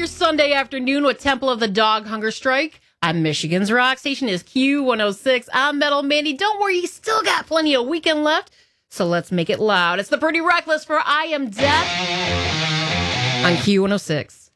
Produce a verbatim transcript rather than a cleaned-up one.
Sunday afternoon with Temple of the Dog Hunger Strike. I'm Michigan's Rock Station is Q one oh six. I'm Metal Mandy. Don't worry, you still got plenty of weekend left, so let's make it loud. It's the Pretty Reckless for I Am Death on Q one oh six.